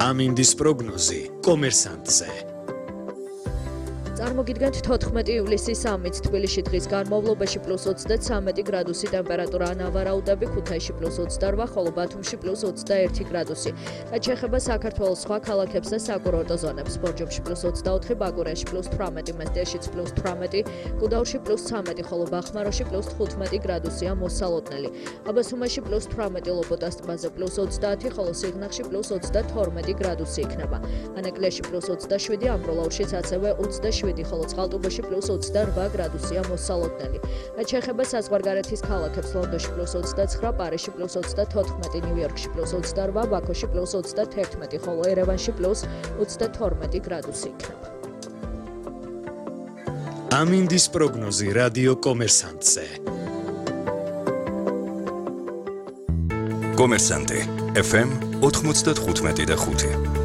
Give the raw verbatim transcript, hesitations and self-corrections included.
ამინდის პროგნოზი კომერსანტზე. წარმოგიდგენთ თოთხმეტი ივლისის სამით თბილისში დღის განმავლობაში პლუს ოცდათვრამეტი გრადუსი ტემპერატურა, ნავარაუდები ქუთაისში პლუს ოცდაორ, ხოლო ბათუმში პლუს ოცდაერთი გრადუსი. რაც შეეხება საქართველოს სხვა ქალაქებს და საკურორტო ზონებს, ბორჯომში პლუს ოცდაოთხი, ბაკურიაში პლუს თვრამეტი, მესტიაშიც პლუს თვრამეტი, გუდაურში პლუს ცამეტი, ხოლო ბახმაროში პლუს თხუთმეტი გრადუსია მოსალოდნელი. აბასუმაში პლუს თვრამეტი, ლოპოტას ტბაზე პლუს ოცდაათი, ხოლო სიღნაღში პლუს ოცდათორმეტი გრადუსი იქნება. ანაკლიაში პლუს ოცდაშვიდი, ამბროლაურშიც ასევე ოცდაშვიდი, ხოლო წყალტუბოში პლუს ოცდარვა გრადუსია მოსალოდნელი. რაც შეეხება საზღვარგარეთის ქალაქებს, ლონდონში პლუს ოცდაცხრა, პარიზში პლუს ოცდათოთხმეტი, ნიუ-იორკში პლუს ოცდაორ, ბაქოში პლუს ოცდათერთმეტი, ხოლო ერევანში პლუს ოცდათორმეტი გრადუსი იქნება. ამინდის პროგნოზი რადიო კომერსანტზე. კომერსანტი ეფ ემ ოთხმოცდათხუთმეტი და ხუთი.